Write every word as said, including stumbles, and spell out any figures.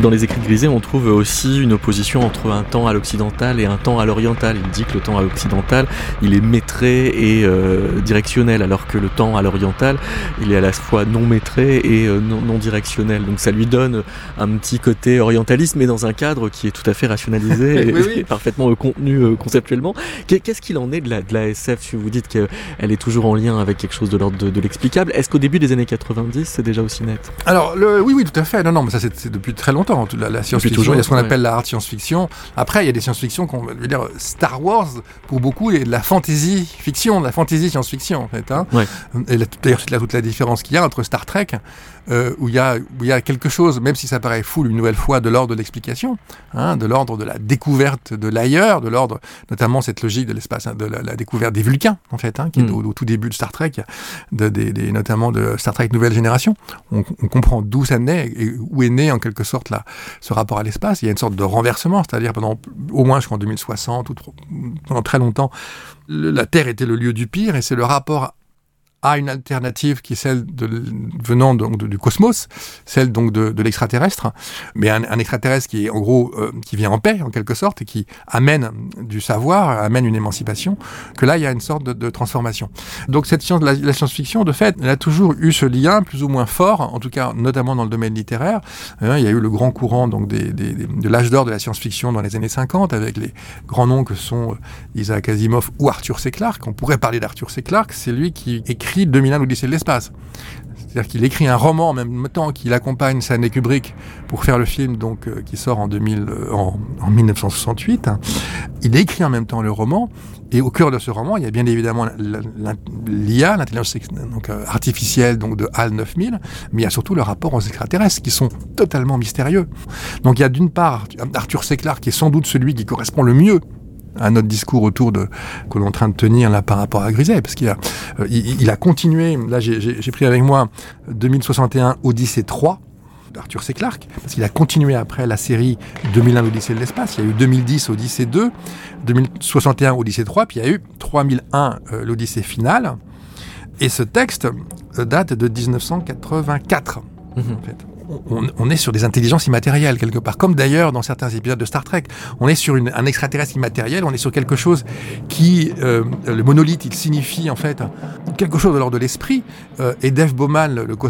Dans les écrits de Griset, on trouve aussi une opposition entre un temps à l'occidental et un temps à l'oriental. Il dit que le temps à l'occidental, il est maîtré et euh, directionnel, alors que le temps à l'oriental, il est à la fois non maîtré et euh, non, non directionnel. Donc ça lui donne un petit côté orientaliste, mais dans un cadre qui est tout à fait rationalisé et, oui, oui. et parfaitement euh, contenu euh, conceptuellement. Qu'est-ce qu'il en est de la, de la S F, si vous dites qu'elle est toujours en lien avec quelque chose de l'ordre de, de l'explicable? Est-ce qu'au début des années quatre-vingt-dix, c'est déjà aussi net? Alors, le, oui, oui, tout à fait. Non, non, mais ça, c'est, c'est depuis très longtemps. La, la science-fiction, il y a ce qu'on appelle ouais. la hard science-fiction. Après, il y a des science-fiction qu'on veut dire Star Wars, pour beaucoup, et de la fantasy-fiction, de la fantasy-science-fiction, en fait. Hein. Ouais. Et là, d'ailleurs, c'est là toute la différence qu'il y a entre Star Trek, euh, où il y a, où il y a quelque chose, même si ça paraît fou une nouvelle fois, de l'ordre de l'explication, hein, de l'ordre de la découverte de l'ailleurs, de l'ordre, notamment cette logique de l'espace, hein, de la, la découverte des Vulcains, en fait, hein, qui mm. est au, au tout début de Star Trek, de, des, des, notamment de Star Trek Nouvelle Génération. On, on comprend d'où ça naît et où est né, en quelque sorte, là, ce rapport à l'espace. Il y a une sorte de renversement, c'est-à-dire pendant au moins jusqu'en deux mille soixante, ou trop, pendant très longtemps, le, la Terre était le lieu du pire, et c'est le rapport à une alternative qui est celle de, venant donc de, du cosmos, celle donc de, de l'extraterrestre, mais un, un extraterrestre qui est en gros euh, qui vient en paix en quelque sorte et qui amène du savoir, amène une émancipation, que là il y a une sorte de, de transformation. Donc cette science, la, la science-fiction, de fait, elle a toujours eu ce lien plus ou moins fort, en tout cas notamment dans le domaine littéraire. Euh, il y a eu le grand courant donc des, des, des, de l'âge d'or de la science-fiction dans les années cinquante, avec les grands noms que sont Isaac Asimov ou Arthur C. Clarke. On pourrait parler d'Arthur C. Clarke, c'est lui qui écrit deux mille un l'Odyssée de l'espace. C'est-à-dire qu'il écrit un roman en même temps qu'il accompagne Stanley Kubrick pour faire le film donc euh, qui sort en, deux mille, euh, en, en dix-neuf cent soixante-huit. Hein. Il écrit en même temps le roman, et au cœur de ce roman, il y a bien évidemment l'I A, l'intelligence donc, euh, artificielle donc de HAL neuf mille, mais il y a surtout le rapport aux extraterrestres qui sont totalement mystérieux. Donc il y a d'une part Arthur C. Clarke qui est sans doute celui qui correspond le mieux à notre discours autour de que l'on est en train de tenir là par rapport à Griset, parce qu'il a euh, il, il a continué. Là, j'ai, j'ai, j'ai pris avec moi deux mille soixante et un Odyssée trois d'Arthur C. Clarke, parce qu'il a continué après la série deux mille un l'Odyssée de l'espace. Il y a eu deux mille dix Odyssée deux, deux mille soixante et un Odyssée trois, puis il y a eu trois mille un euh, l'Odyssée finale. Et ce texte euh, date de dix-neuf cent quatre-vingt-quatre. Mmh. En fait. On, on est sur des intelligences immatérielles quelque part, comme d'ailleurs dans certains épisodes de Star Trek. On est sur une, un extraterrestre immatériel, on est sur quelque chose qui, euh, le monolithe, il signifie en fait quelque chose de l'ordre de l'esprit. Euh, et Dave Bowman, le, le